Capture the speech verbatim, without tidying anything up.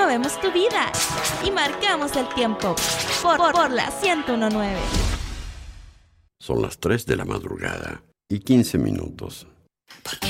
movemos tu vida y marcamos el tiempo por, por, por la ciento uno punto nueve. Son las tres de la madrugada y quince minutos.